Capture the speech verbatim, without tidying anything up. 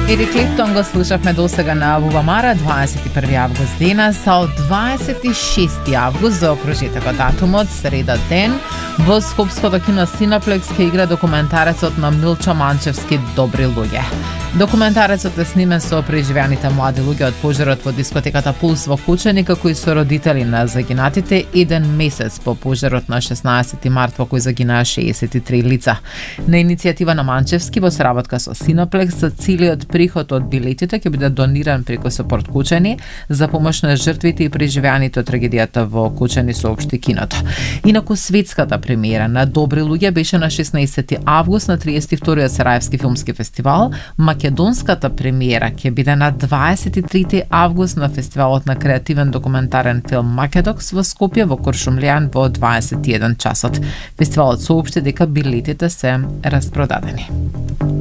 Ерик Клептон го слушавме досега на Вувамара, дваесет и први август денес, а од дваесет и шести август за окружете го датумот, среда ден, во Скопското кино Синаплекс ќе игра документарецот на Милчо Манчевски Добри луѓе. Документарецот е снимен со преживеаните млади луѓе од пожарот во дискотеката Пулс во Кучани, како и со родители на загинатите еден месец по пожарот на шеснаесети март во кој загинаа шеесет и три лица. На иницијатива на Манчевски во соработка со Синаплекс, целиот приход од билетите ќе биде дониран преку Сопорт Кучани за помош на жртвите и преживеаните од трагедијата во Кучани, соопшти киното. Инаку светската премиера на Добри луѓе беше на шеснаесети август на триесет и вториот Сараевски филмски фестивал. Македонската премиера ќе биде на дваесет и трети август на фестивалот на креативен документарен филм Македокс во Скопје во Куршумлијан во дваесет и еден часот. Фестивалот соопшти дека билетите се распродадени.